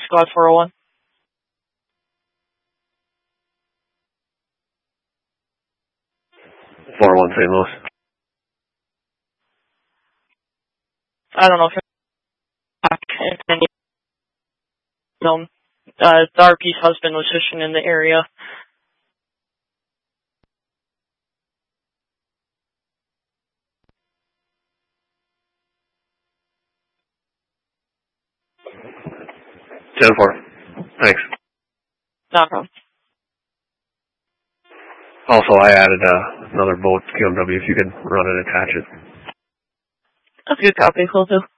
Squad 401. St. Louis. I don't know if the RP's husband was fishing in the area. Ten-4. Thanks. No problem. Also, I added another boat, QMW, if you could run and attach it. That's a good copy, will do.